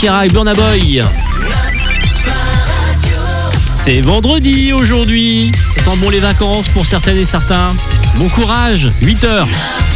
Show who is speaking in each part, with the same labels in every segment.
Speaker 1: Shakira et Burna Boy. C'est vendredi aujourd'hui. Ça sent bon les vacances pour certaines et certains. Bon courage, 8h.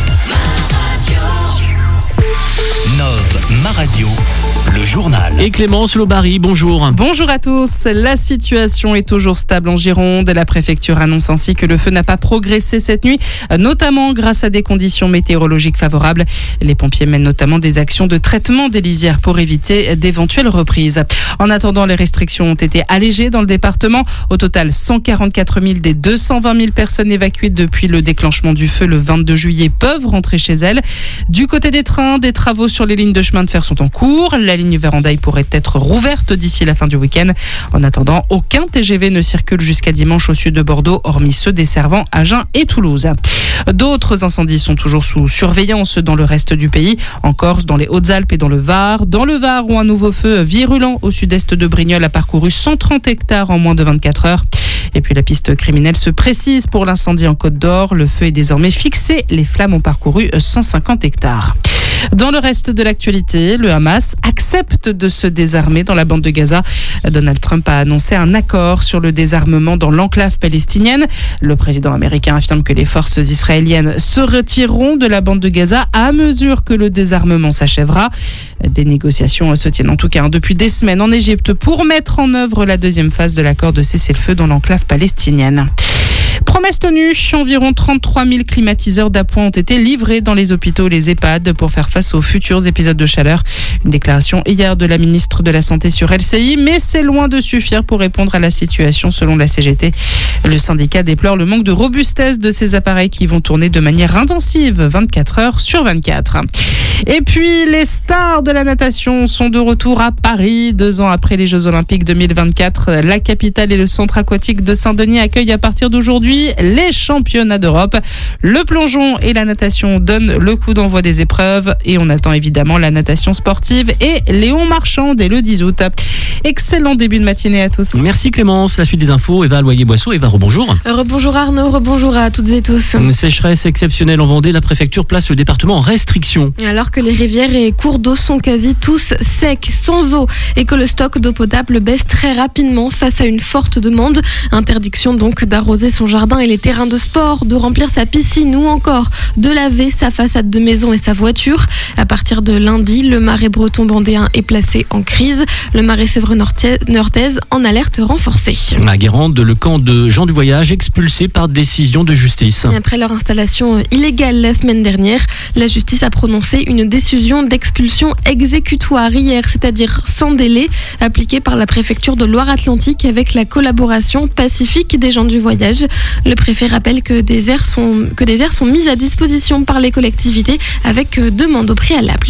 Speaker 2: Nov, ma radio, le journal.
Speaker 1: Et Clémence Lobary, bonjour.
Speaker 3: Bonjour à tous. La situation est toujours stable en Gironde. La préfecture annonce ainsi que le feu n'a pas progressé cette nuit, notamment grâce à des conditions météorologiques favorables. Les pompiers mènent notamment des actions de traitement des lisières pour éviter d'éventuelles reprises. En attendant, les restrictions ont été allégées dans le département. Au total, 144 000 des 220 000 personnes évacuées depuis le déclenchement du feu le 22 juillet peuvent rentrer chez elles. Du côté des trains, des travaux sur les lignes de chemin de fer sont en cours. La ligne Verandaille pourrait être rouverte d'ici la fin du week-end. En attendant, aucun TGV ne circule jusqu'à dimanche au sud de Bordeaux, hormis ceux desservant Agen et Toulouse. D'autres incendies sont toujours sous surveillance dans le reste du pays, en Corse, dans les Hautes-Alpes et dans le Var. Dans le Var, où un nouveau feu virulent au sud-est de Brignoles a parcouru 130 hectares en moins de 24 heures. Et puis la piste criminelle se précise pour l'incendie en Côte d'Or. Le feu est désormais fixé. Les flammes ont parcouru 150 hectares. Dans le reste de l'actualité, le Hamas accepte de se désarmer dans la bande de Gaza. Donald Trump a annoncé un accord sur le désarmement dans l'enclave palestinienne. Le président américain affirme que les forces israéliennes se retireront de la bande de Gaza à mesure que le désarmement s'achèvera. Des négociations se tiennent en tout cas depuis des semaines en Égypte pour mettre en œuvre la deuxième phase de l'accord de cessez-le-feu dans l'enclave palestinienne. Promesse tenue, environ 33 000 climatiseurs d'appoint ont été livrés dans les hôpitaux et les EHPAD pour faire face aux futurs épisodes de chaleur. Une déclaration hier de la ministre de la Santé sur LCI, mais c'est loin de suffire pour répondre à la situation selon la CGT. Le syndicat déplore le manque de robustesse de ces appareils qui vont tourner de manière intensive 24 heures sur 24. Et puis, les stars de la natation sont de retour à Paris. 2 ans après les Jeux Olympiques 2024, la capitale et le centre aquatique de Saint-Denis accueillent à partir d'aujourd'hui les championnats d'Europe. Le plongeon et la natation donnent le coup d'envoi des épreuves et on attend évidemment la natation sportive et Léon Marchand dès le 10 août. Excellent début de matinée à tous.
Speaker 1: Merci Clémence. La suite des infos, Eva Loyer-Boisseau. Eva, rebonjour.
Speaker 4: Rebonjour Arnaud, rebonjour à toutes et tous.
Speaker 1: Une sécheresse exceptionnelle en Vendée, la préfecture place le département en restriction.
Speaker 4: Alors que les rivières et cours d'eau sont quasi tous secs, sans eau, et que le stock d'eau potable baisse très rapidement face à une forte demande. Interdiction donc d'arroser son jardin et les terrains de sport, de remplir sa piscine ou encore de laver sa façade de maison et sa voiture. À partir de lundi, le Marais breton vendéen est placé en crise. Le Marais Sèvres-Niortaise en alerte renforcée.
Speaker 1: À Guérande, le camp de gens du voyage expulsés par décision de justice.
Speaker 4: Et après leur installation illégale la semaine dernière, la justice a prononcé une décision d'expulsion exécutoire hier, c'est-à-dire sans délai, appliquée par la préfecture de Loire-Atlantique avec la collaboration pacifique des gens du voyage. Le préfet rappelle que des aires sont mises à disposition par les collectivités avec demande au préalable.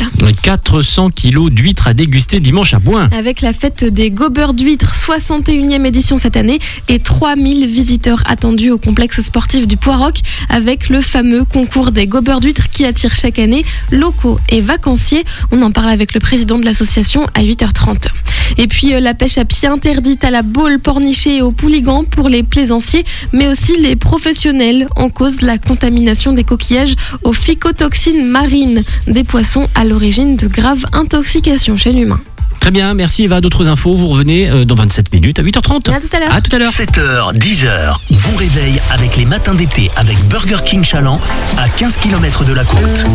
Speaker 1: 400 kilos d'huîtres à déguster dimanche à Boin.
Speaker 4: Avec la fête des gobeurs d'huîtres, 61e édition cette année, et 3000 visiteurs attendus au complexe sportif du Poiroc avec le fameux concours des gobeurs d'huîtres qui attire chaque année locaux et vacanciers. On en parle avec le président de l'association à 8h30. Et puis la pêche à pied interdite à la baule pornichée et au pouligan pour les plaisanciers, mais aussi les professionnels, en cause la contamination des coquillages aux phycotoxines marines, des poissons à l'origine de graves intoxications chez l'humain.
Speaker 1: Très bien, merci Eva. D'autres infos, vous revenez dans 27 minutes à 8h30.
Speaker 4: Et à tout à l'heure.
Speaker 1: À tout à l'heure.
Speaker 2: 7h, 10h, bon réveil avec les matins d'été avec Burger King Chaland à 15 km de la côte.